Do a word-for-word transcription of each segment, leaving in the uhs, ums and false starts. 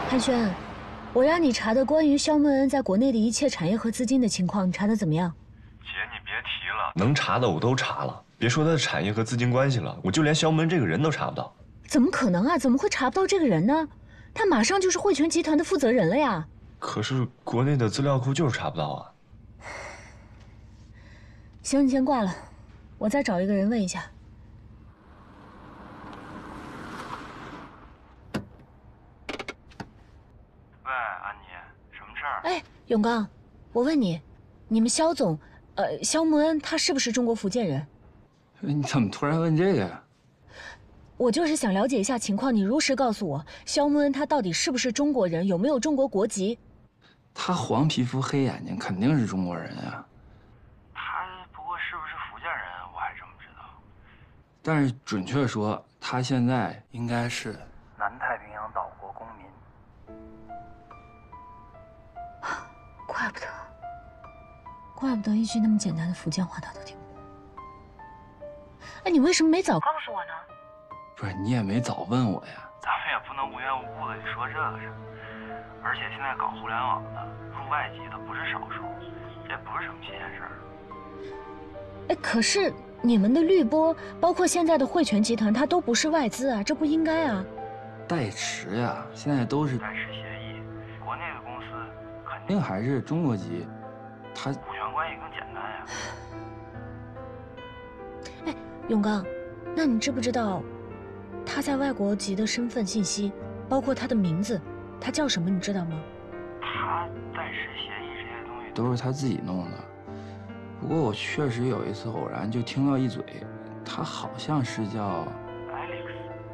汉轩，我让你查的关于肖梦恩在国内的一切产业和资金的情况，你查的怎么样？ 姐，你别提了，能查的我都查了，别说他的产业和资金关系了，我就连肖梦恩这个人都查不到。 怎么可能啊？怎么会查不到这个人呢？他马上就是汇泉集团的负责人了呀。 可是国内的资料库就是查不到啊。 行，你先挂了，我再找一个人问一下。 哎，永刚，我问你，你们肖总，呃，肖慕恩他是不是中国福建人？ 你怎么突然问这个呀？ 我就是想了解一下情况，你如实告诉我，肖慕恩他到底是不是中国人，有没有中国国籍？ 他黄皮肤黑眼睛，肯定是中国人呀。 他不过是不是福建人，我还真不知道。 但是准确说，他现在应该是南太平洋岛国公民。 怪不得，怪不得一句那么简单的福建话他都听不懂。哎，你为什么没早告诉我呢？ 不是你也没早问我呀。 咱们也不能无缘无故的去说这个事，而且现在搞互联网的入外籍的不是少数，也不是什么新鲜事儿。 哎，可是你们的绿波，包括现在的汇泉集团，它都不是外资啊，这不应该啊。 代持呀，现在都是代持协议，国内的公司。 肯定还是中国籍，他股权关系更简单呀。 哎，永刚，那你知不知道他在外国籍的身份信息，包括他的名字，他叫什么？你知道吗？ 他代持协议这些东西都是他自己弄的。不过我确实有一次偶然就听到一嘴，他好像是叫 Alex。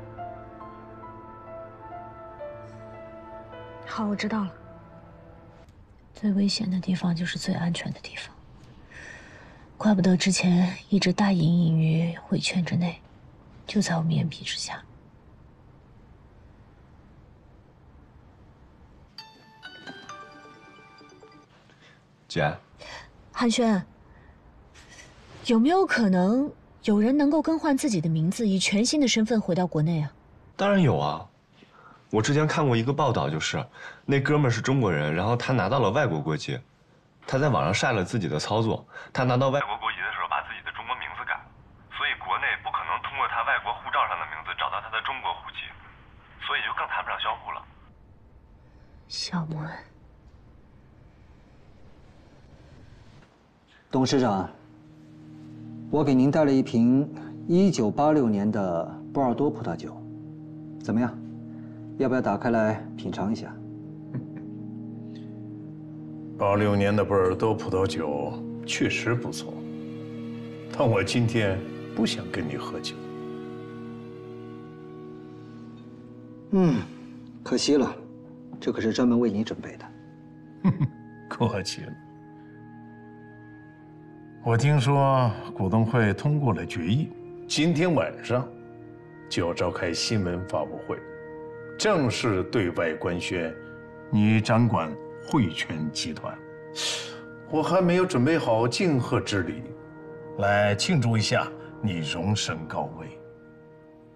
好，我知道了。 最危险的地方就是最安全的地方，怪不得之前一直大隐隐于汇圈之内，就在我们眼皮之下。 姐， 韩轩，有没有可能有人能够更换自己的名字，以全新的身份回到国内啊？ 当然有啊。 我之前看过一个报道，就是那哥们儿是中国人，然后他拿到了外国国籍，他在网上晒了自己的操作。他拿到外国国籍的时候，把自己的中国名字改了，所以国内不可能通过他外国护照上的名字找到他的中国户籍，所以就更谈不上销户了。 肖慕恩， 董事长，我给您带了一瓶一九八六年的波尔多葡萄酒，怎么样？ 要不要打开来品尝一下？ 八六年的波尔多葡萄酒确实不错，但我今天不想跟你喝酒。 嗯，可惜了，这可是专门为你准备的。 客气了。我听说股东会通过了决议，今天晚上就要召开新闻发布会。 正式对外官宣，你掌管汇泉集团。我还没有准备好敬贺之礼，来庆祝一下你荣升高位。